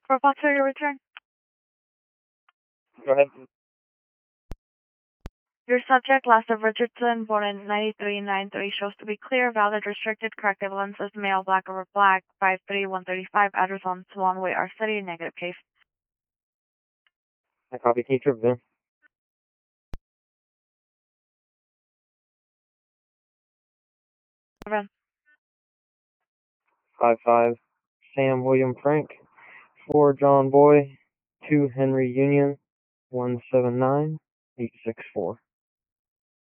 For Foxtrot, your return. Go ahead. Your subject, Lasse Richardson, born in 9393, shows to be clear, valid, restricted, corrective lenses, male, black over black, 5'3", 135, address on Swanway, our city, negative case. I copy. Can you trip then? Seven. 5'5", Sam William Frank, 4 John Boy, 2 Henry Union, 179-864.